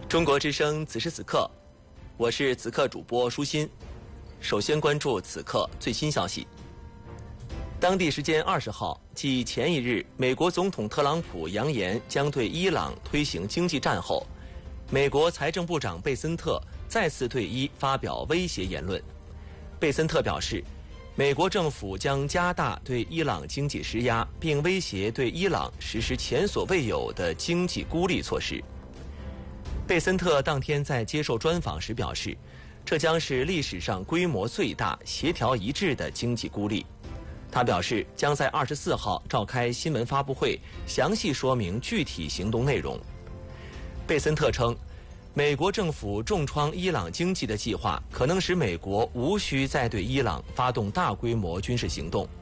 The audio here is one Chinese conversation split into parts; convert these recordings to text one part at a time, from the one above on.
中国之声此时此刻，我是此刻主播舒心。首先关注此刻最新消息。当地时间20号，继前一日美国总统特朗普扬言将对伊朗推行经济战后，美国财政部长贝森特再次对伊发表威胁言论。贝森特表示，美国政府将加大对伊朗经济施压，并威胁对伊朗实施前所未有的经济孤立措施。贝森特当天在接受专访时表示，这将是历史上规模最大、协调一致的经济孤立。他表示，将在24号召开新闻发布会，详细说明具体行动内容。贝森特称，美国政府重创伊朗经济的计划可能使美国无需再对伊朗发动大规模军事行动。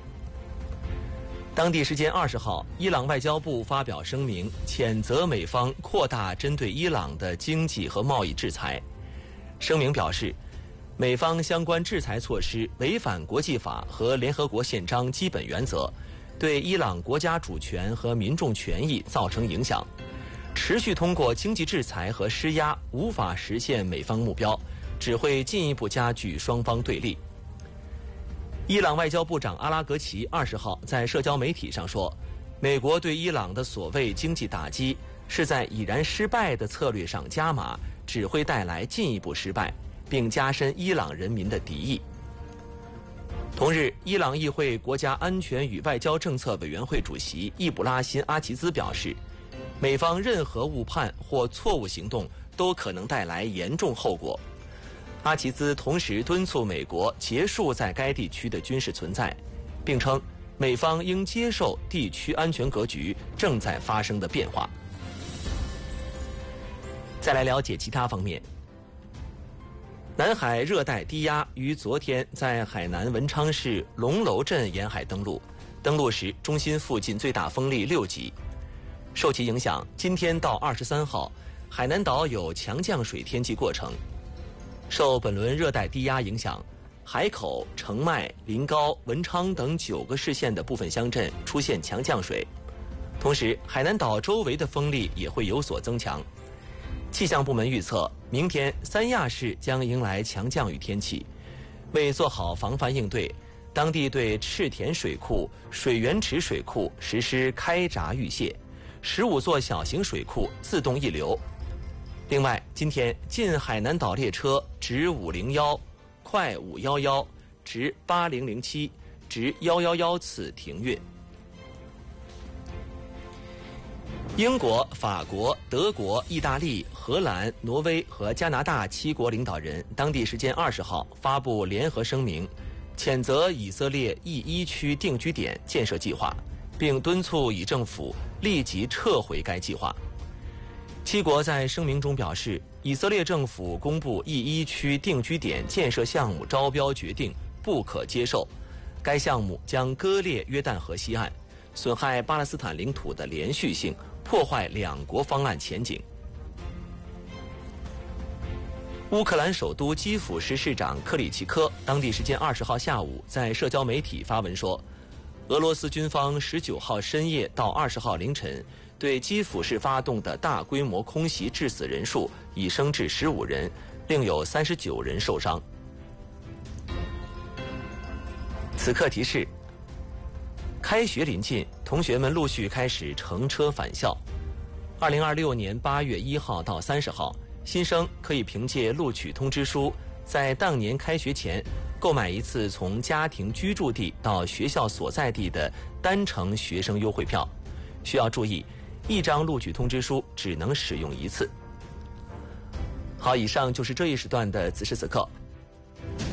当地时间20号，伊朗外交部发表声明，谴责美方扩大针对伊朗的经济和贸易制裁。声明表示，美方相关制裁措施违反国际法和联合国宪章基本原则，对伊朗国家主权和民众权益造成影响。持续通过经济制裁和施压无法实现美方目标，只会进一步加剧双方对立。伊朗外交部长阿拉格齐20号在社交媒体上说，美国对伊朗的所谓经济打击是在已然失败的策略上加码，只会带来进一步失败，并加深伊朗人民的敌意。同日，伊朗议会国家安全与外交政策委员会主席易卜拉欣·阿齐兹表示，美方任何误判或错误行动都可能带来严重后果。阿齐兹同时敦促美国结束在该地区的军事存在，并称美方应接受地区安全格局正在发生的变化。再来了解其他方面。南海热带低压于昨天在海南文昌市龙楼镇沿海登陆，登陆时中心附近最大风力6级。受其影响，今天到23号，海南岛有强降水天气过程。受本轮热带低压影响，海口、澄迈、临高、文昌等9个市县的部分乡镇出现强降水，同时海南岛周围的风力也会有所增强。气象部门预测，明天三亚市将迎来强降雨天气。为做好防范应对，当地对赤田水库、水源池水库实施开闸预泄，15座小型水库自动溢流。另外，今天进海南岛列车直501、快511、直8007、直111次停运。英国、法国、德国、意大利、荷兰、挪威和加拿大7国领导人当地时间20号发布联合声明，谴责以色列E1区定居点建设计划，并敦促以政府立即撤回该计划。7国在声明中表示，以色列政府公布E1区定居点建设项目招标决定不可接受，该项目将割裂约旦河西岸，损害巴勒斯坦领土的连续性，破坏2国方案前景。乌克兰首都基辅市市长克里奇科当地时间20号下午在社交媒体发文说，俄罗斯军方19号深夜到20号凌晨对基辅市发动的大规模空袭致死人数已升至15人，另有39人受伤。此刻提示：开学临近，同学们陆续开始乘车返校。2026年8月1号到30号，新生可以凭借录取通知书，在当年开学前购买一次从家庭居住地到学校所在地的单程学生优惠票。需要注意，一张录取通知书只能使用1次。好，以上就是这一时段的此时此刻。